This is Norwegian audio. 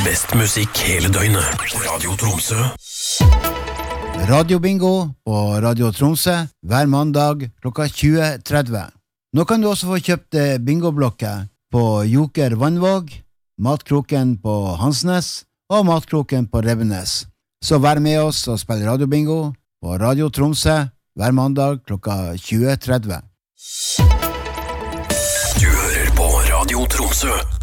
Best musikk hele døgnet. Radio Tromsø. Radio Bingo på Radio Tromsø hver mandag klokka 20:30. Nå kan du også få kjøpt bingoblokker på Joker Vannvåg, Matkroken på Hansnes og Matkroken på Revenes. Så vær med oss og spill Radio Bingo på Radio Tromsø hver mandag klokka 20:30. Du hører på Radio Tromsø.